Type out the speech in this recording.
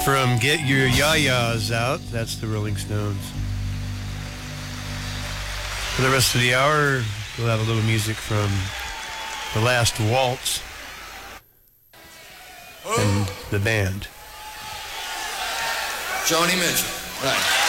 From Get Your Ya-Ya's Out, that's the Rolling Stones. For the rest of the hour, we'll have a little music from The Last Waltz and the band. Joni Mitchell, right.